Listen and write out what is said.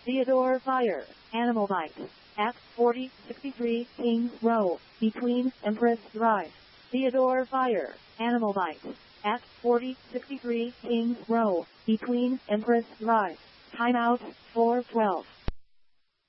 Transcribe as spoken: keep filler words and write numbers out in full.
Theodore Fire, Animal Bite, at forty sixty-three Kings Row, between Empress Drive. Theodore Fire, Animal Bite, at forty sixty-three Kings Row, between Empress Drive. Timeout, four twelve.